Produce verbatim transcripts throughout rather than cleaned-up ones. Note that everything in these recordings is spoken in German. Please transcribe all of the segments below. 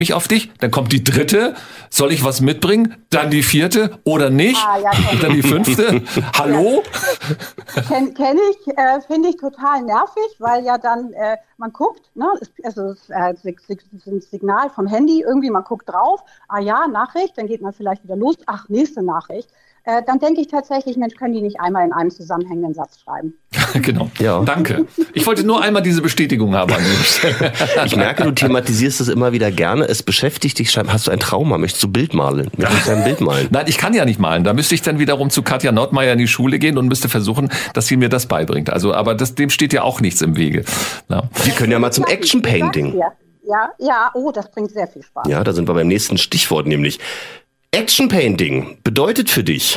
mich auf dich, dann kommt die dritte, soll ich was mitbringen? Dann die vierte oder nicht? Ah, ja, und dann die fünfte. Hallo? Ja. Kenne kenn ich, äh, finde ich total nervig, weil ja dann äh, man guckt, ne, also es ist äh, ein Signal vom Handy, irgendwie man guckt drauf, ah ja, Nachricht, dann geht man vielleicht wieder los, ach, nächste Nachricht. Äh, dann denke ich tatsächlich, Mensch, können die nicht einmal in einem zusammenhängenden Satz schreiben? Genau, ja. Danke. Ich wollte nur einmal diese Bestätigung haben an dieser Stelle. Ich merke, du thematisierst das immer wieder gerne. Es beschäftigt dich. Hast du ein Trauma? Möchtest du Bild malen? Möchtest du ein Bild malen? Nein, ich kann ja nicht malen. Da müsste ich dann wiederum zu Katja Nordmeier in die Schule gehen und müsste versuchen, dass sie mir das beibringt. Also, aber das, dem steht ja auch nichts im Wege. Ja. Wir können ja mal zum Action Painting. Ja, ja, oh, das bringt sehr viel Spaß. Ja, da sind wir beim nächsten Stichwort, nämlich Action Painting bedeutet für dich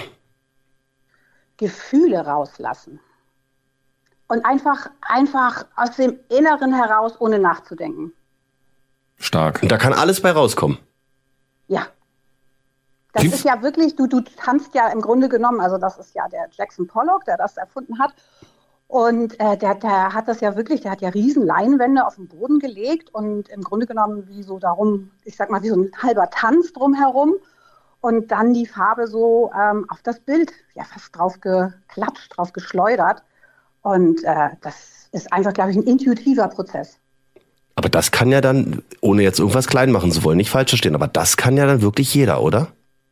Gefühle rauslassen. Und einfach, einfach aus dem Inneren heraus, ohne nachzudenken. Stark. Und da kann alles bei rauskommen. Ja. Das Wie? ist ja wirklich, du, du tanzt ja im Grunde genommen, also das ist ja der Jackson Pollock, der das erfunden hat. Und äh, der, der hat das ja wirklich, der hat ja riesen Leinwände auf den Boden gelegt und im Grunde genommen wie so darum, ich sag mal, wie so ein halber Tanz drumherum. Und dann die Farbe so ähm, auf das Bild ja fast drauf geklatscht, drauf geschleudert. Und äh, das ist einfach, glaube ich, ein intuitiver Prozess. Aber das kann ja dann, ohne jetzt irgendwas klein machen zu wollen, nicht falsch verstehen, aber das kann ja dann wirklich jeder, oder?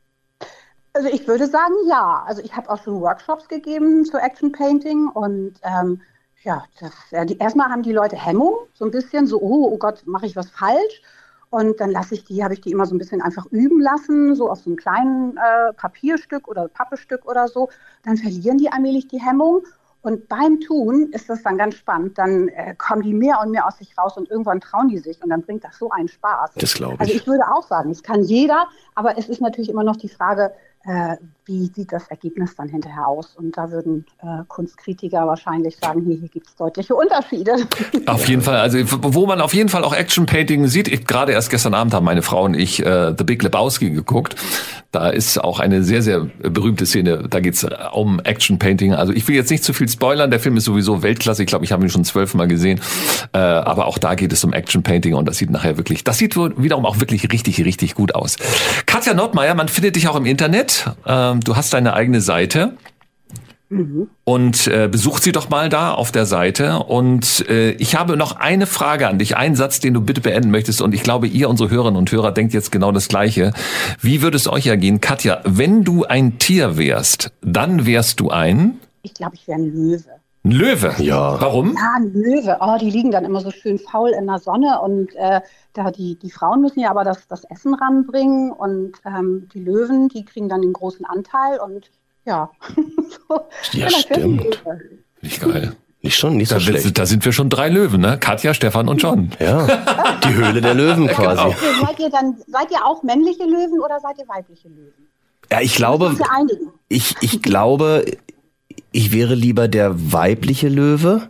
Also ich würde sagen, ja. Also ich habe auch schon Workshops gegeben zu Action Painting und ähm, ja, das, ja die, erstmal haben die Leute Hemmung, so ein bisschen so, oh, oh Gott, mache ich was falsch? Und dann lasse ich die, habe ich die immer so ein bisschen einfach üben lassen, so auf so einem kleinen äh, Papierstück oder Pappestück oder so. Dann verlieren die allmählich die Hemmung. Und beim Tun ist das dann ganz spannend. Dann äh, kommen die mehr und mehr aus sich raus und irgendwann trauen die sich und dann bringt das so einen Spaß. Das glaube ich. Also ich würde auch sagen, es kann jeder, aber es ist natürlich immer noch die Frage, äh, wie sieht das Ergebnis dann hinterher aus? Und da würden äh, Kunstkritiker wahrscheinlich sagen, hier, hier gibt es deutliche Unterschiede. Auf jeden Fall, also wo man auf jeden Fall auch Action Painting sieht, ich, gerade erst gestern Abend haben meine Frau und ich äh, The Big Lebowski geguckt. Da ist auch eine sehr, sehr berühmte Szene, da geht's um Action Painting. Also ich will jetzt nicht zu viel spoilern, der Film ist sowieso Weltklasse, ich glaube, ich habe ihn schon zwölfmal gesehen. Äh, aber auch da geht es um Action Painting und das sieht nachher wirklich, das sieht wiederum auch wirklich richtig, richtig gut aus. Katja Nordmeier, man findet dich auch im Internet. Ähm, du hast deine eigene Seite. Mhm. Und äh, besucht sie doch mal da auf der Seite. Und äh, ich habe noch eine Frage an dich, einen Satz, den du bitte beenden möchtest. Und ich glaube, ihr, unsere Hörerinnen und Hörer, denkt jetzt genau das Gleiche. Wie würde es euch ergehen, Katja, wenn du ein Tier wärst, dann wärst du ein? Ich glaube, ich wäre ein Löwe. Ein Löwe? Ja. Warum? Ja, ein Löwe. Oh, die liegen dann immer so schön faul in der Sonne und äh, da die, die Frauen müssen ja aber das, das Essen ranbringen und ähm, die Löwen, die kriegen dann den großen Anteil und ja. so. Ja, stimmt. Nicht geil. Nicht schon, nicht so da, schlecht. Da sind wir schon drei Löwen, ne? Katja, Stefan und John. Ja, die Höhle der Löwen quasi. Genau. Seid ihr dann, seid ihr auch männliche Löwen oder seid ihr weibliche Löwen? Ja, ich glaube, ich, ich glaube, ich wäre lieber der weibliche Löwe,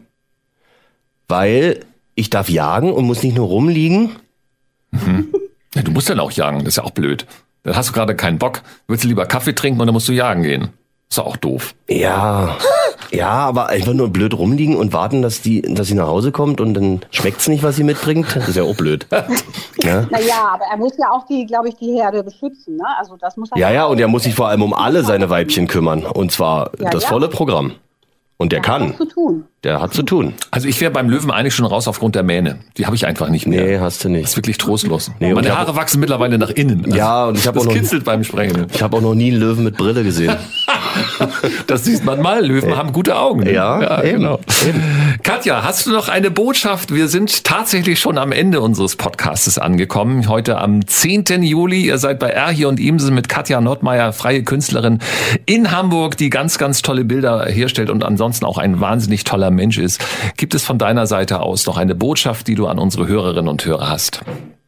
weil ich darf jagen und muss nicht nur rumliegen. Mhm. Ja, du musst dann auch jagen, das ist ja auch blöd. Dann hast du gerade keinen Bock, willst du lieber Kaffee trinken und dann musst du jagen gehen. Ist doch auch doof. Ja, ja, aber einfach nur blöd rumliegen und warten, dass die, dass sie nach Hause kommt und dann schmeckt's nicht, was sie mitbringt. Das ist ja auch blöd. Ja? Naja, aber er muss ja auch die, glaube ich, die Herde beschützen, ne? Also das muss er ja, ja, und er muss sich vor allem um alle seine Weibchen kümmern. Und zwar ja, das ja. volle Programm. Und der, der kann. Hat zu tun. Der hat zu tun. Also ich wäre beim Löwen eigentlich schon raus aufgrund der Mähne. Die habe ich einfach nicht mehr. Nee, hast du nicht. Das ist wirklich trostlos. Nee, meine Haare wachsen mittlerweile nach innen. Ja, und ich habe auch noch kitzelt beim Sprengen. Ich habe auch noch nie einen Löwen mit Brille gesehen. Das sieht man mal. Löwen ja. haben gute Augen. Ne? Ja, ja eben. Genau. Eben. Katja, hast du noch eine Botschaft? Wir sind tatsächlich schon am Ende unseres Podcastes angekommen. Heute am zehnten Juli. Ihr seid bei Erhi und Imsen mit Katja Nordmeier, freie Künstlerin in Hamburg, die ganz, ganz tolle Bilder herstellt und ansonsten auch ein wahnsinnig toller Mensch ist. Gibt es von deiner Seite aus noch eine Botschaft, die du an unsere Hörerinnen und Hörer hast?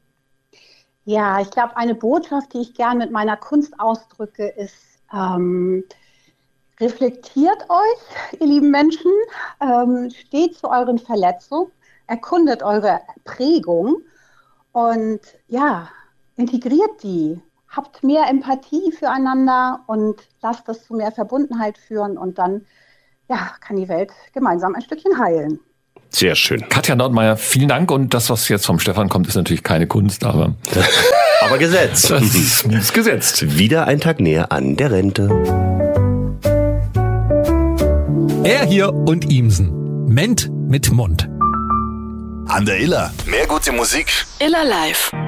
Ja, ich glaube, eine Botschaft, die ich gern mit meiner Kunst ausdrücke, ist, ähm, reflektiert euch, ihr lieben Menschen, ähm, steht zu euren Verletzungen, erkundet eure Prägung und ja, integriert die. Habt mehr Empathie füreinander und lasst das zu mehr Verbundenheit führen und dann ja, kann die Welt gemeinsam ein Stückchen heilen. Sehr schön. Katja Nordmeier, vielen Dank. Und das, was jetzt vom Stefan kommt, ist natürlich keine Kunst, aber... aber gesetzt. Das ist, ist gesetzt. Wieder ein Tag näher an der Rente. Er hier und Ihmsen. Ment mit Mund. An der Iller. Mehr gute Musik. Iller Live.